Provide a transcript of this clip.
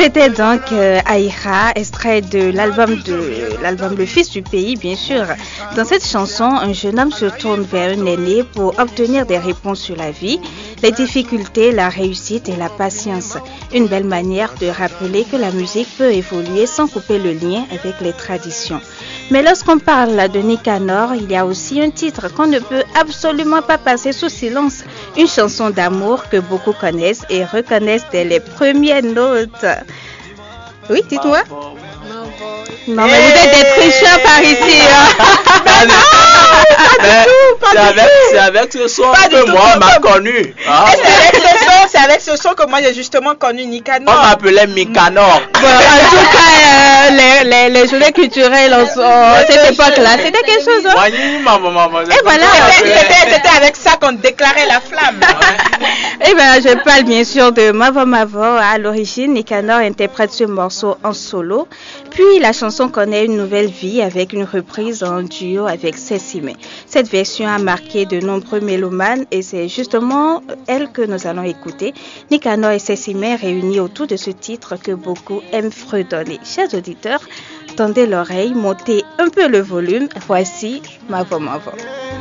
C'était donc Aïra, extrait de l'album Le Fils du Pays, bien sûr. Dans cette chanson, un jeune homme se tourne vers un aîné pour obtenir des réponses sur la vie, les difficultés, la réussite et la patience. Une belle manière de rappeler que la musique peut évoluer sans couper le lien avec les traditions. Mais lorsqu'on parle de Nicanor, il y a aussi un titre qu'on ne peut absolument pas passer sous silence. Une chanson d'amour que beaucoup connaissent et reconnaissent dès les premières notes. Oui, dites-moi. Non, mais vous êtes des tricheurs par ici. C'est avec ce son que moi on m'a connu. C'est avec ce son que moi j'ai justement connu Nicanor. On m'appelait Micanor. Bon, en tout cas, les journées culturelles en cette époque-là, c'était quelque chose. Hein? Et voilà. C'était avec ça qu'on déclarait la flamme. Et bien, je parle bien sûr de Mavo Mavo. À l'origine, Nicanor interprète ce morceau en solo. Puis la chanson connaît une nouvelle vie avec une reprise en duo avec Sessimé. Cette version a marqué de nombreux mélomanes et c'est justement elle que nous allons écouter. Nicanor et Sessimé réunis autour de ce titre que beaucoup aiment fredonner. Chers auditeurs, tendez l'oreille, montez un peu le volume. Voici Mavo Mavo.